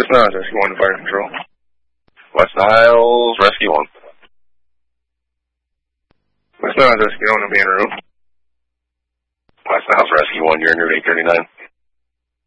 West Niles, Rescue 1 to Fire Control. West Niles, Rescue 1. West Niles, Rescue 1 to Banner Road. West Niles, Rescue 1, you're in Route 839.